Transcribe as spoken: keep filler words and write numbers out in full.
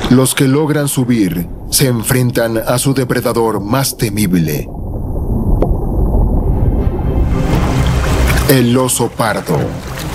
Los que logran subir se enfrentan a su depredador más temible, el oso pardo.